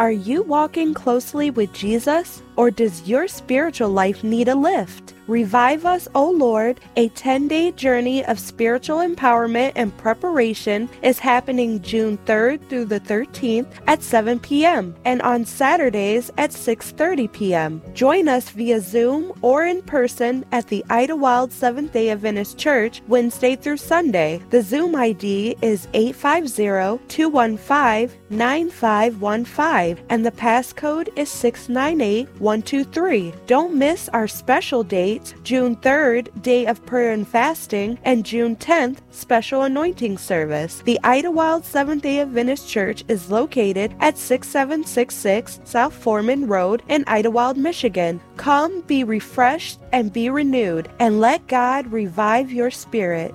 Are you walking closely with Jesus, or does your spiritual life need a lift? Revive Us, O Lord, a 10-day journey of spiritual empowerment and preparation is happening June 3rd through the 13th at 7 p.m. and on Saturdays at 6:30 p.m. Join us via Zoom or in person at the Idlewild Seventh-day Adventist Church Wednesday through Sunday. The Zoom ID is 850-215-9515 and the passcode is 698123. Don't miss our special dates, June 3rd, Day of Prayer and Fasting, and June 10th, Special Anointing Service. The Idlewild Seventh-day Adventist Church is located at 6766 South Foreman Road in Idlewild, Michigan. Come, be refreshed, and be renewed, and let God revive your spirit.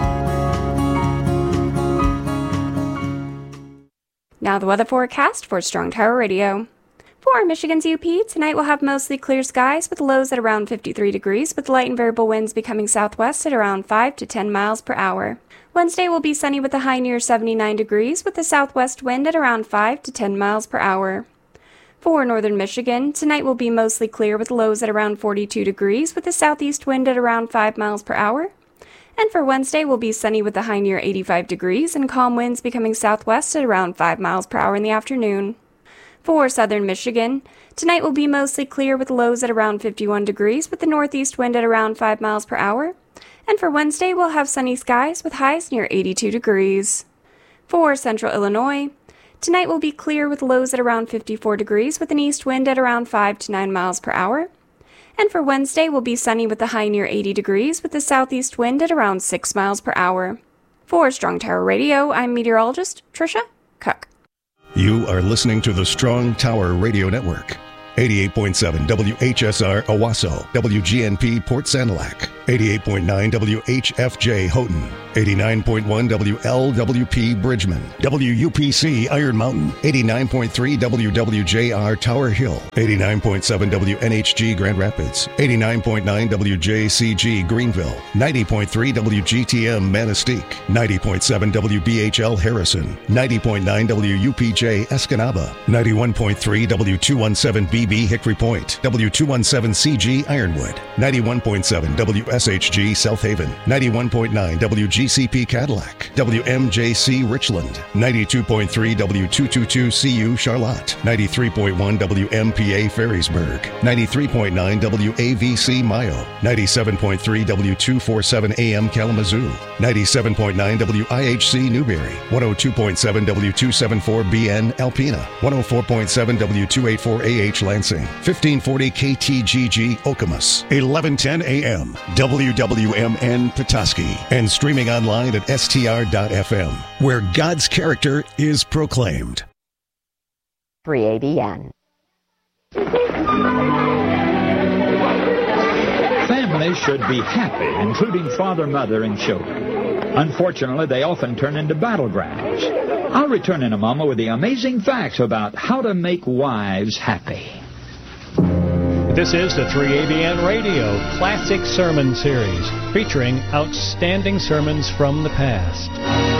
Now the weather forecast for Strong Tower Radio. For Michigan's UP, tonight we'll have mostly clear skies with lows at around 53 degrees, with light and variable winds becoming southwest at around 5 to 10 miles per hour. Wednesday will be sunny with a high near 79 degrees, with the southwest wind at around 5 to 10 miles per hour. For northern Michigan, tonight will be mostly clear with lows at around 42 degrees, with the southeast wind at around 5 miles per hour. And for Wednesday, we'll be sunny with a high near 85 degrees and calm winds becoming southwest at around 5 miles per hour in the afternoon. For southern Michigan, tonight will be mostly clear with lows at around 51 degrees with the northeast wind at around 5 miles per hour. And for Wednesday, we'll have sunny skies with highs near 82 degrees. For central Illinois, tonight will be clear with lows at around 54 degrees with an east wind at around 5 to 9 miles per hour. And for Wednesday, we'll be sunny with a high near 80 degrees with the southeast wind at around 6 miles per hour. For Strong Tower Radio, I'm meteorologist Tricia Cook. You are listening to the Strong Tower Radio Network. 88.7 WHSR Owasso, WGNP Port Sanilac, 88.9 WHFJ Houghton, 89.1 WLWP Bridgman, WUPC Iron Mountain, 89.3 WWJR Tower Hill, 89.7 WNHG Grand Rapids, 89.9 WJCG Greenville, 90.3 WGTM Manistee, 90.7 WBHL Harrison, 90.9 WUPJ Escanaba, 91.3 W217BB Hickory Point, W217CG Ironwood, 91.7 WSHG South Haven, 91.9 WGCP Cadillac, WMJC Richland, 92.3 W222CU Charlotte, 93.1 WMPA Ferrisburg, 93.9 WAVC Mayo, 97.3 W247 AM Kalamazoo, 97.9 WIHC Newberry, 102.7 W274BN Alpena, 104.7 W284AH Lansing, 1540 KTGG Okemos, 1110 AM WWMN Petoskey, and streaming online at str.fm, where God's character is proclaimed. 3ABN. Families should be happy, including father, mother, and children. Unfortunately, they often turn into battlegrounds. I'll return in a moment with the amazing facts about how to make wives happy. This is the 3ABN Radio Classic Sermon Series, featuring outstanding sermons from the past.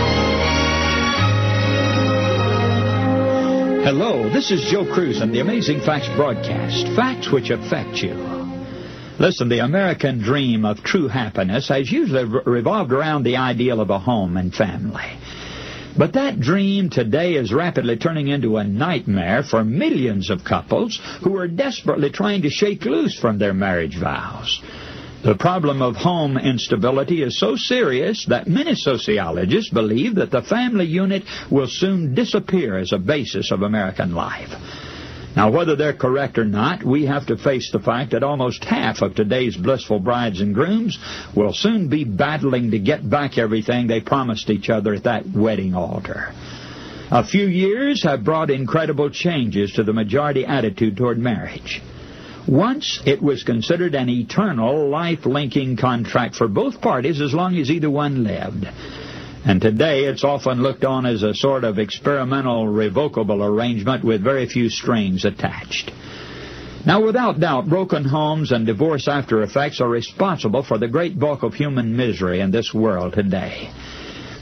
Hello, this is Joe Cruz and the Amazing Facts broadcast, facts which affect you. Listen, the American dream of true happiness has usually revolved around the ideal of a home and family. But that dream today is rapidly turning into a nightmare for millions of couples who are desperately trying to shake loose from their marriage vows. The problem of home instability is so serious that many sociologists believe that the family unit will soon disappear as a basis of American life. Now, whether they're correct or not, we have to face the fact that almost half of today's blissful brides and grooms will soon be battling to get back everything they promised each other at that wedding altar. A few years have brought incredible changes to the majority attitude toward marriage. Once it was considered an eternal, life-linking contract for both parties as long as either one lived. And today it's often looked on as a sort of experimental, revocable arrangement with very few strings attached. Now, without doubt, broken homes and divorce after effects are responsible for the great bulk of human misery in this world today.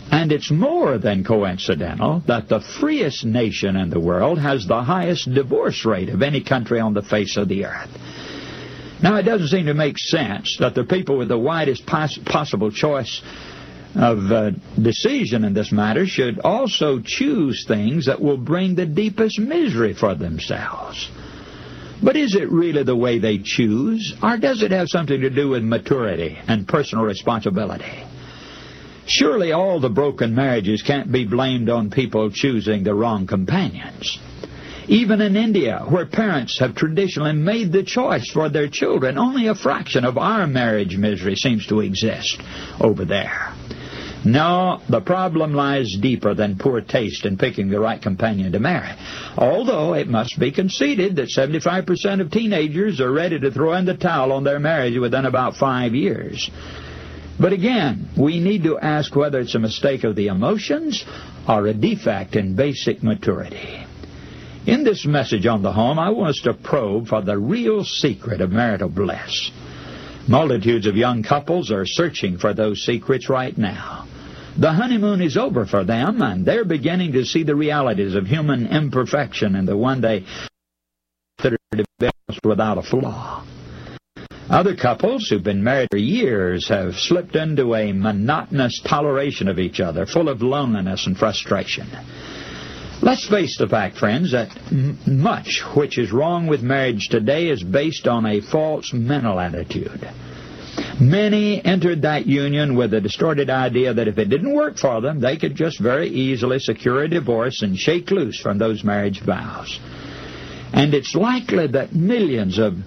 And it's more than coincidental that the freest nation in the world has the highest divorce rate of any country on the face of the earth. Now, it doesn't seem to make sense that the people with the widest possible choice of decision in this matter should also choose things that will bring the deepest misery for themselves. But is it really the way they choose, or does it have something to do with maturity and personal responsibility? Surely all the broken marriages can't be blamed on people choosing the wrong companions. Even in India, where parents have traditionally made the choice for their children, only a fraction of our marriage misery seems to exist over there. No, the problem lies deeper than poor taste in picking the right companion to marry. Although it must be conceded that 75% of teenagers are ready to throw in the towel on their marriage within about 5 years. But again, we need to ask whether it's a mistake of the emotions or a defect in basic maturity. In this message on the home, I want us to probe for the real secret of marital bliss. Multitudes of young couples are searching for those secrets right now. The honeymoon is over for them, and they're beginning to see the realities of human imperfection and the one they consider to be without a flaw. Other couples who've been married for years have slipped into a monotonous toleration of each other, full of loneliness and frustration. Let's face the fact, friends, that much which is wrong with marriage today is based on a false mental attitude. Many entered that union with a distorted idea that if it didn't work for them, they could just very easily secure a divorce and shake loose from those marriage vows. And it's likely that millions of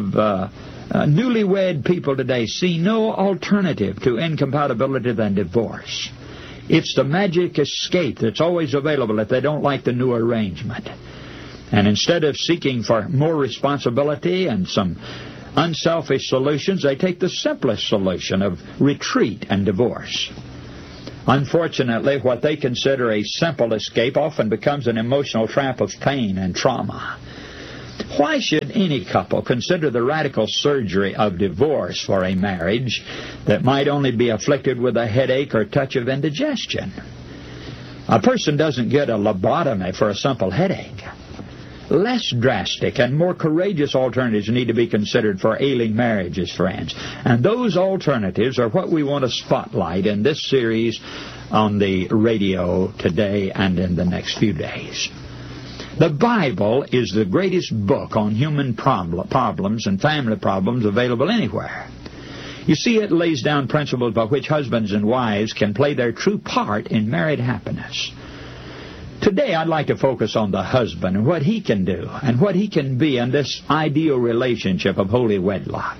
newlywed people today see no alternative to incompatibility than divorce. It's the magic escape that's always available if they don't like the new arrangement. And instead of seeking for more responsibility and some unselfish solutions, they take the simplest solution of retreat and divorce. Unfortunately, what they consider a simple escape often becomes an emotional trap of pain and trauma. Why should any couple consider the radical surgery of divorce for a marriage that might only be afflicted with a headache or touch of indigestion? A person doesn't get a lobotomy for a simple headache. Less drastic and more courageous alternatives need to be considered for ailing marriages, friends. And those alternatives are what we want to spotlight in this series on the radio today and in the next few days. The Bible is the greatest book on human problems and family problems available anywhere. You see, it lays down principles by which husbands and wives can play their true part in married happiness. Today, I'd like to focus on the husband and what he can do and what he can be in this ideal relationship of holy wedlock.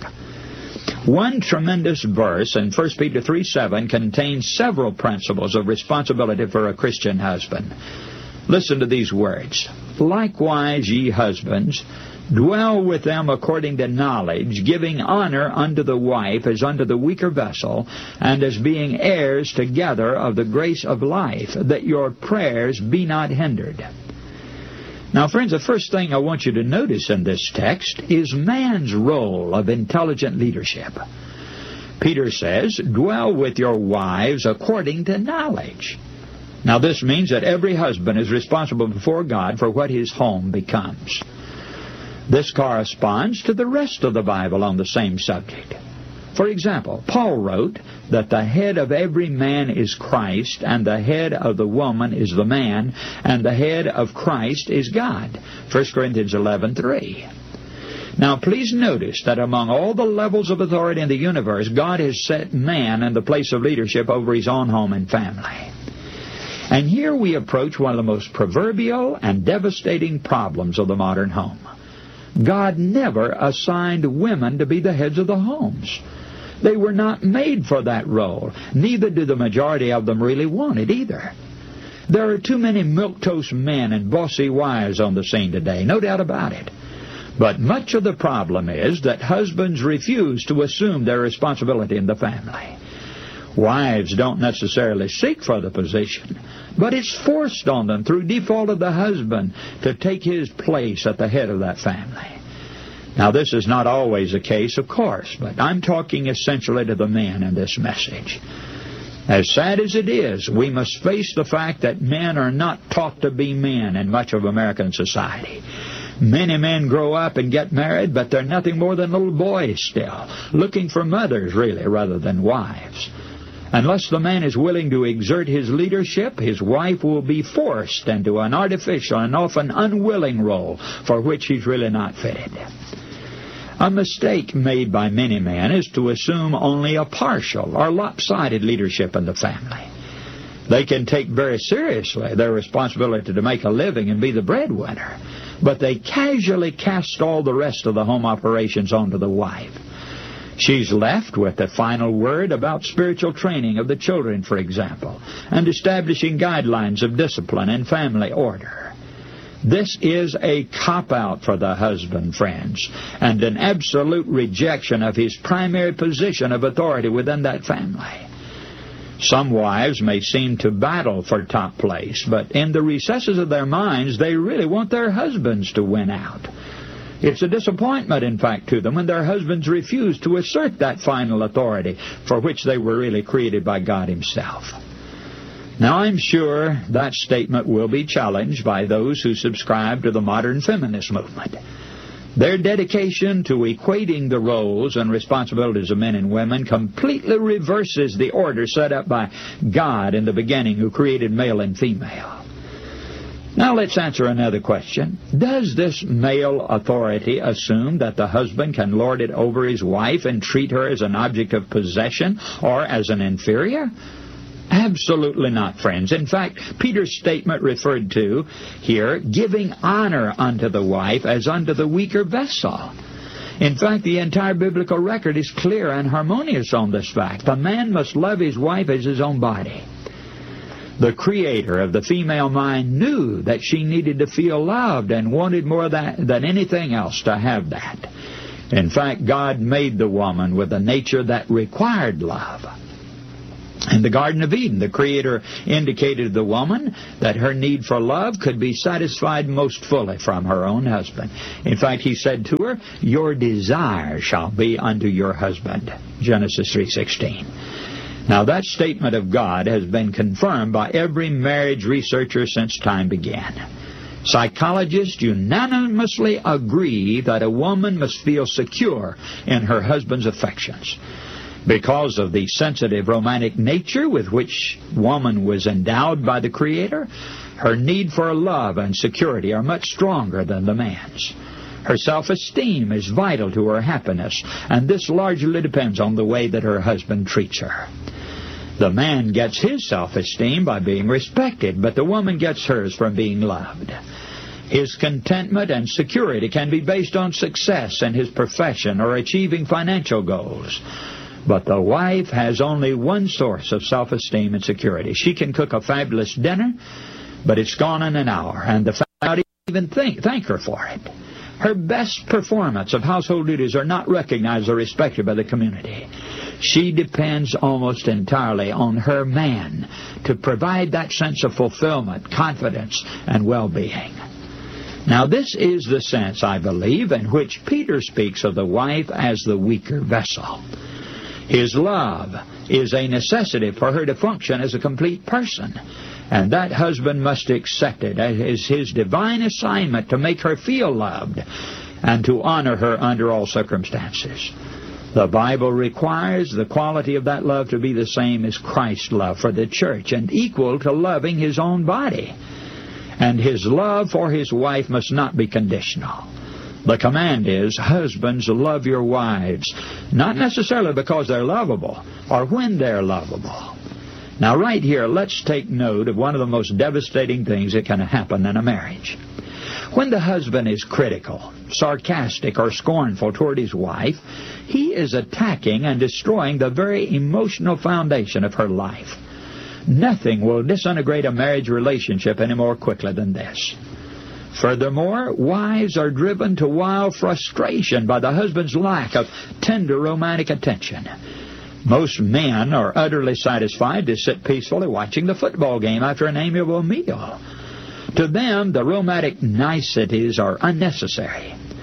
One tremendous verse in 1 Peter 3:7 contains several principles of responsibility for a Christian husband. Listen to these words. Likewise, ye husbands, dwell with them according to knowledge, giving honor unto the wife as unto the weaker vessel, and as being heirs together of the grace of life, that your prayers be not hindered. Now, friends, the first thing I want you to notice in this text is man's role of intelligent leadership. Peter says, dwell with your wives according to knowledge. Now, this means that every husband is responsible before God for what his home becomes. This corresponds to the rest of the Bible on the same subject. For example, Paul wrote that the head of every man is Christ, and the head of the woman is the man, and the head of Christ is God. 1 Corinthians 11:3. Now, please notice that among all the levels of authority in the universe, God has set man in the place of leadership over his own home and family. And here we approach one of the most proverbial and devastating problems of the modern home. God never assigned women to be the heads of the homes. They were not made for that role. Neither do the majority of them really want it either. There are too many milquetoast men and bossy wives on the scene today, no doubt about it. But much of the problem is that husbands refuse to assume their responsibility in the family. Wives don't necessarily seek for the position, but it's forced on them through default of the husband to take his place at the head of that family. Now, this is not always the case, of course, but I'm talking essentially to the men in this message. As sad as it is, we must face the fact that men are not taught to be men in much of American society. Many men grow up and get married, but they're nothing more than little boys still, looking for mothers, really, rather than wives. Unless the man is willing to exert his leadership, his wife will be forced into an artificial and often unwilling role for which he's really not fitted. A mistake made by many men is to assume only a partial or lopsided leadership in the family. They can take very seriously their responsibility to make a living and be the breadwinner, but they casually cast all the rest of the home operations onto the wife. She's left with the final word about spiritual training of the children, for example, and establishing guidelines of discipline and family order. This is a cop-out for the husband, friends, and an absolute rejection of his primary position of authority within that family. Some wives may seem to battle for top place, but in the recesses of their minds, they really want their husbands to win out. It's a disappointment, in fact, to them when their husbands refuse to assert that final authority for which they were really created by God Himself. Now, I'm sure that statement will be challenged by those who subscribe to the modern feminist movement. Their dedication to equating the roles and responsibilities of men and women completely reverses the order set up by God in the beginning, who created male and female. Now let's answer another question. Does this male authority assume that the husband can lord it over his wife and treat her as an object of possession or as an inferior? Absolutely not, friends. In fact, Peter's statement referred to here, giving honor unto the wife as unto the weaker vessel. In fact, the entire biblical record is clear and harmonious on this fact. A man must love his wife as his own body. The creator of the female mind knew that she needed to feel loved and wanted more than anything else to have that. In fact, God made the woman with a nature that required love. In the Garden of Eden, the Creator indicated to the woman that her need for love could be satisfied most fully from her own husband. In fact, He said to her, "Your desire shall be unto your husband." Genesis 3:16. Now, that statement of God has been confirmed by every marriage researcher since time began. Psychologists unanimously agree that a woman must feel secure in her husband's affections. Because of the sensitive romantic nature with which woman was endowed by the Creator, her need for love and security are much stronger than the man's. Her self-esteem is vital to her happiness, and this largely depends on the way that her husband treats her. The man gets his self-esteem by being respected, but the woman gets hers from being loved. His contentment and security can be based on success in his profession or achieving financial goals. But the wife has only one source of self-esteem and security. She can cook a fabulous dinner, but it's gone in an hour, and the family don't even thank her for it. Her best performance of household duties are not recognized or respected by the community. She depends almost entirely on her man to provide that sense of fulfillment, confidence, and well-being. Now, this is the sense, I believe, in which Peter speaks of the wife as the weaker vessel. His love is a necessity for her to function as a complete person, and that husband must accept it as his divine assignment to make her feel loved and to honor her under all circumstances. The Bible requires the quality of that love to be the same as Christ's love for the church and equal to loving His own body. And His love for His wife must not be conditional. The command is, husbands, love your wives, not necessarily because they're lovable or when they're lovable. Now, right here, let's take note of one of the most devastating things that can happen in a marriage. When the husband is critical, sarcastic, or scornful toward his wife, he is attacking and destroying the very emotional foundation of her life. Nothing will disintegrate a marriage relationship any more quickly than this. Furthermore, wives are driven to wild frustration by the husband's lack of tender romantic attention. Most men are utterly satisfied to sit peacefully watching the football game after an amiable meal. To them, the romantic niceties are unnecessary.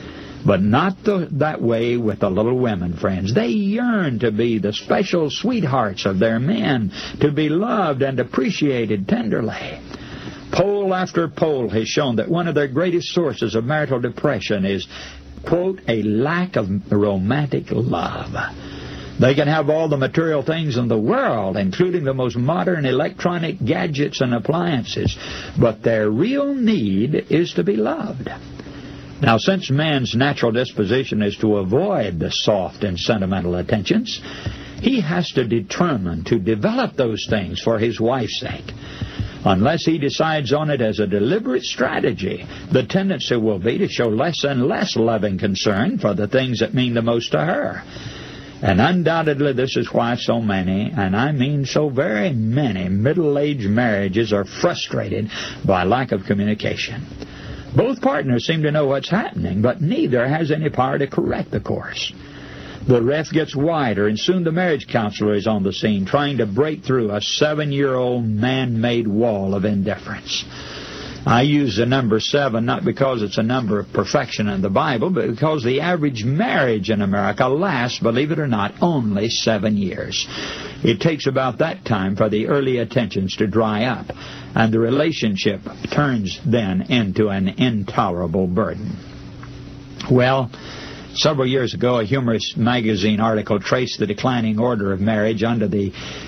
But not that way with the little women, friends. They yearn to be the special sweethearts of their men, to be loved and appreciated tenderly. Poll after poll has shown that one of their greatest sources of marital depression is, quote, a lack of romantic love. They can have all the material things in the world, including the most modern electronic gadgets and appliances, but their real need is to be loved. Now, since man's natural disposition is to avoid the soft and sentimental attentions, he has to determine to develop those things for his wife's sake. Unless he decides on it as a deliberate strategy, the tendency will be to show less and less loving concern for the things that mean the most to her. And undoubtedly this is why so many, and I mean so very many, middle-aged marriages are frustrated by lack of communication. Both partners seem to know what's happening, but neither has any power to correct the course. The rift gets wider, and soon the marriage counselor is on the scene, trying to break through a 7-year-old man-made wall of indifference. I use the number 7 not because it's a number of perfection in the Bible, but because the average marriage in America lasts, believe it or not, only 7 years. It takes about that time for the early attentions to dry up, and the relationship turns then into an intolerable burden. Well, several years ago, a humorous magazine article traced the declining order of marriage under the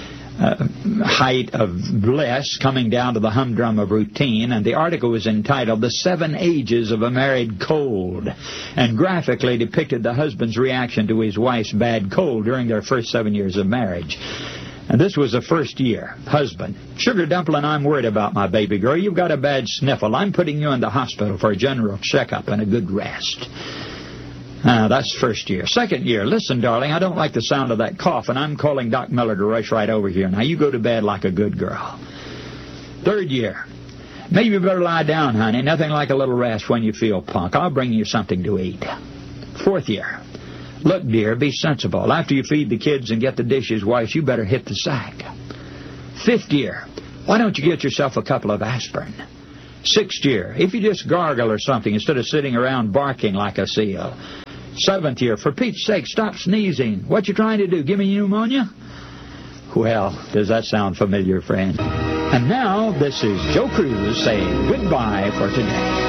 height of bliss, coming down to the humdrum of routine, and the article was entitled "The 7 Ages of a Married Cold," and graphically depicted the husband's reaction to his wife's bad cold during their first 7 years of marriage. And this was the first year. Husband: "Sugar Dumpling, I'm worried about my baby girl. You've got a bad sniffle. I'm putting you in the hospital for a general checkup and a good rest." That's first year. Second year: "Listen, darling, I don't like the sound of that cough, and I'm calling Doc Miller to rush right over here. Now, you go to bed like a good girl." Third year: "Maybe you better lie down, honey. Nothing like a little rest when you feel punk. I'll bring you something to eat." Fourth year: "Look, dear, be sensible. After you feed the kids and get the dishes washed, you better hit the sack." Fifth year: "Why don't you get yourself a couple of aspirin?" Sixth year: "If you just gargle or something instead of sitting around barking like a seal." Seventh year: "For Pete's sake, stop sneezing. What you trying to do, give me pneumonia?" Well, does that sound familiar, friend? And now, this is Joe Cruz saying goodbye for today.